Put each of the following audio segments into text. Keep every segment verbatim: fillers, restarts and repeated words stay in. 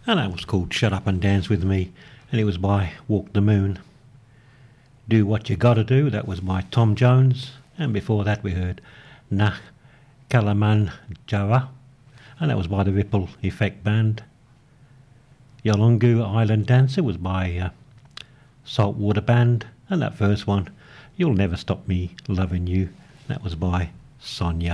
and that was called Shut Up and Dance With Me, and it was by Walk the Moon. Do What You Gotta Do, that was by Tom Jones, and before that we heard Nah Kalaman Jara, and that was by the Ripple Effect Band. Yolngu Island Dancer was by uh, Saltwater Band, and that first one, You'll Never Stop Me Loving You, that was by Sonia.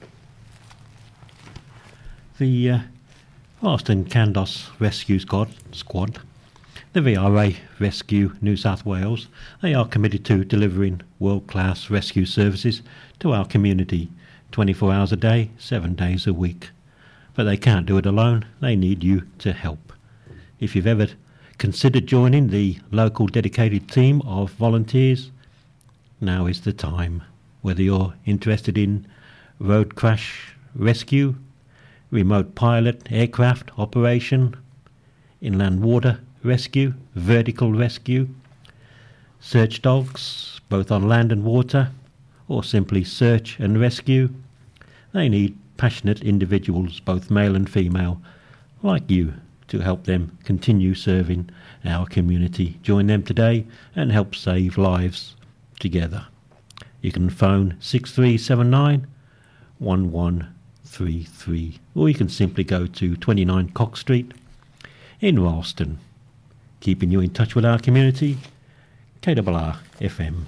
The uh, Austin Candos Rescue Squad, Squad, the V R A Rescue New South Wales, they are committed to delivering world-class rescue services to our community twenty-four hours a day, seven days a week. But they can't do it alone, they need you to help. If you've ever considered joining the local dedicated team of volunteers, now is the time. Whether you're interested in road crash rescue, remote pilot aircraft operation, inland water rescue, vertical rescue, search dogs, both on land and water, or simply search and rescue, they need passionate individuals, both male and female, like you, to help them continue serving our community. Join them today and help save lives together. You can phone six three seven nine, one one three three, or you can simply go to twenty-nine Cox Street in Ralston. Keeping you in touch with our community, K R R F M.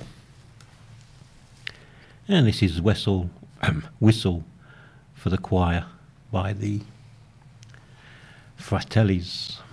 And this is Whistle, um, Whistle for the Choir by the Fratellis.